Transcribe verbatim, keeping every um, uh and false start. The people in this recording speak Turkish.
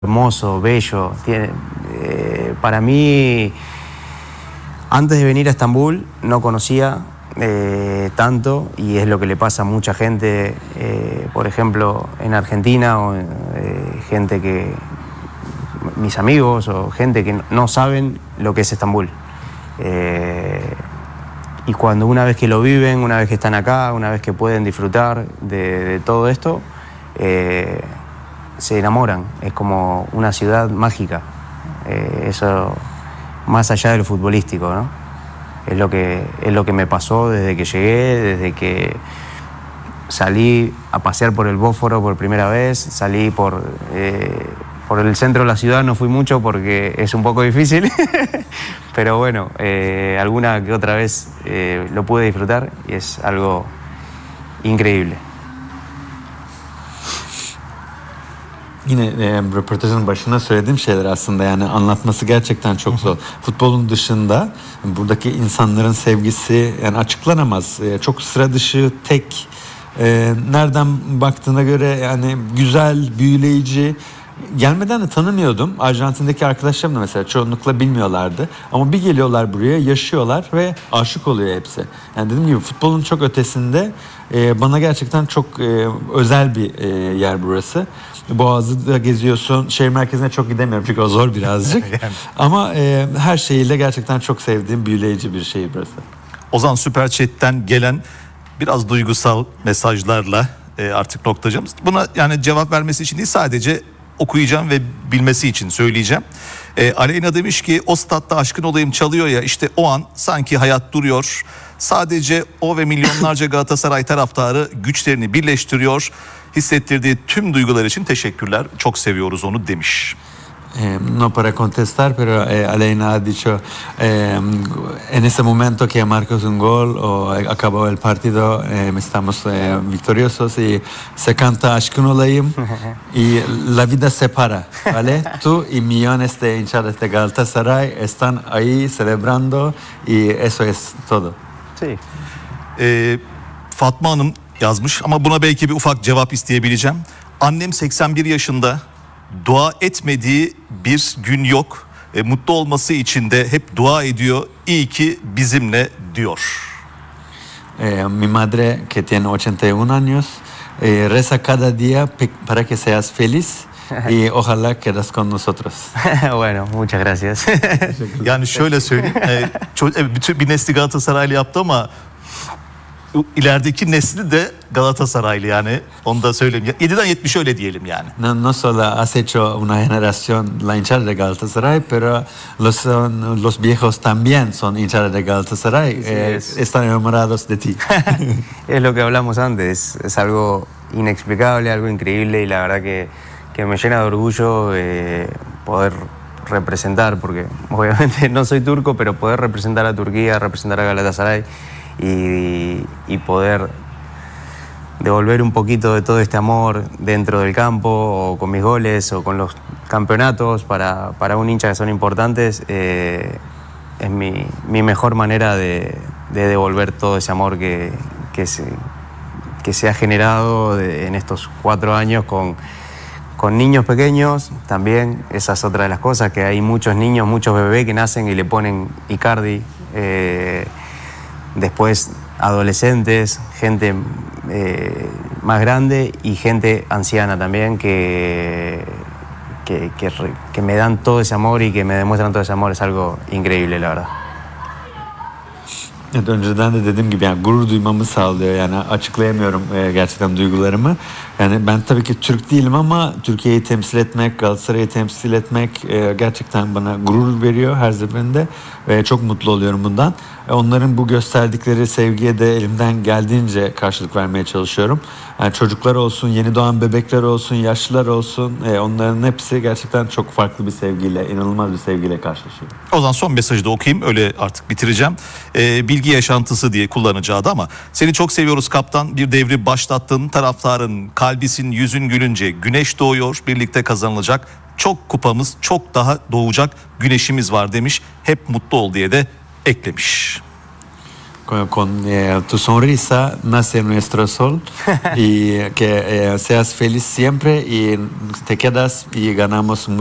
hermoso, bello. Tiene, eh, para mí, antes de venir a Estambul, no conocía eh, tanto, y es lo que le pasa a mucha gente, eh, por ejemplo, en Argentina, o eh, gente que, mis amigos, o gente que no saben lo que es Estambul. Eh, y cuando una vez que lo viven, una vez que están acá, una vez que pueden disfrutar de, de todo esto, eh, se enamoran. Es como una ciudad mágica. Eh, eso, más allá de lo futbolístico, ¿no? Es lo que, es lo que me pasó desde que llegué, desde que salí a pasear por el Bósforo por primera vez, salí por, eh, por el centro de la ciudad, no fui mucho porque es un poco difícil, pero bueno, eh, alguna que otra vez eh, lo pude disfrutar y es algo increíble. Yine e, röportajın başına söylediğim şeyler aslında, yani anlatması gerçekten çok zor. Futbolun dışında buradaki insanların sevgisi yani açıklanamaz. E, çok sıra dışı, tek, e, nereden baktığına göre yani güzel, büyüleyici. Gelmeden de tanımıyordum. Arjantin'deki arkadaşlarım da mesela çoğunlukla bilmiyorlardı. Ama bir geliyorlar buraya, yaşıyorlar ve aşık oluyor hepsi. Yani dediğim gibi futbolun çok ötesinde, e, bana gerçekten çok e, özel bir e, yer burası. Boğazı'da geziyorsun. Şehir merkezine çok gidemiyorum çünkü o zor birazcık. Yani. Ama e, her şeyiyle gerçekten çok sevdiğim, büyüleyici bir şehir burası. Ozan, Süper Chat'ten gelen biraz duygusal mesajlarla e, artık noktalayacağız. Buna yani cevap vermesi için değil, sadece okuyacağım ve bilmesi için söyleyeceğim. E, Aleyna demiş ki, o statta Aşkın Olayım çalıyor ya, işte o an sanki hayat duruyor. Sadece o ve milyonlarca Galatasaray taraftarı güçlerini birleştiriyor. Hissettirdiği tüm duygular için teşekkürler. Çok seviyoruz onu demiş. Eh, no para contestar, pero eh, Aleyna ha dicho eh, en ese momento que marcas un gol o acabó el partido, eh, estamos eh, victoriosos y se canta Aşkın Olayım y la vida se para, ¿vale? Tú y millones de hinchas de Galatasaray están ahí celebrando y eso es todo. Sí. Ee, Fatma Hanım yazmış ama buna belki bir ufak cevap isteyebileceğim. Annem seksen bir yaşında. Dua etmediği bir gün yok. E, mutlu olması için de hep dua ediyor. İyi ki bizimle diyor. Eh, mi madre, que tiene ochenta y uno años, eh, reza cada día para que seas feliz y ojalá quedas con nosotros. Bueno, muchas gracias. Yani şöyle söyleyeyim. E, ço- bütün bir nesli Galatasaraylı yaptı ama ilerideki nesli de Galatasaraylı, yani onu da söyleyeyim. yediden yetmişe öyle diyelim yani. No, no solo has hecho una generación la hinchada de Galatasaray, pero los, son, los viejos también son hinchada de Galatasaray. Sí, eh, es. Están enamorados de ti. Es lo que hablamos antes, es algo inexplicable, algo increíble, y la verdad que, que me llena de orgullo eh, poder representar, porque obviamente no soy turco, pero poder representar a Turquía, representar a Galatasaray y, y poder devolver un poquito de todo este amor dentro del campo, o con mis goles, o con los campeonatos para, para un hincha que son importantes, eh, es mi, mi mejor manera de, de devolver todo ese amor que, que, se, que se ha generado de, en estos cuatro años con, con niños pequeños. También esa es otra de las cosas, que hay muchos niños, muchos bebés que nacen y le ponen Icardi, eh, después adolescentes, gente eh, más grande y gente anciana también que, que, que, que me dan todo ese amor y que me demuestran todo ese amor. Es algo increíble, la verdad. Evet, önceden de dediğim gibi yani gurur duymamı sağlıyor, yani açıklayamıyorum e, gerçekten duygularımı. Yani ben tabii ki Türk değilim ama Türkiye'yi temsil etmek, Galatasaray'ı temsil etmek e, gerçekten bana gurur veriyor her seferinde ve çok mutlu oluyorum bundan. E, onların bu gösterdikleri sevgiye de elimden geldiğince karşılık vermeye çalışıyorum. Yani çocuklar olsun, yeni doğan bebekler olsun, yaşlılar olsun, e, onların hepsi gerçekten çok farklı bir sevgiyle, inanılmaz bir sevgiyle karşılaşıyor. O zaman son mesajı da okuyayım, öyle artık bitireceğim. Ee, bilgi yaşantısı diye kullanacağı adı ama seni çok seviyoruz kaptan, bir devri başlattın, taraftarın kalbisin, yüzün gülünce güneş doğuyor, birlikte kazanılacak çok kupamız, çok daha doğacak güneşimiz var demiş. Hep mutlu ol diye de eklemiş. con, con eh, tu sonrisa nace nuestro sol y que eh, seas feliz siempre y te quedas y ganamos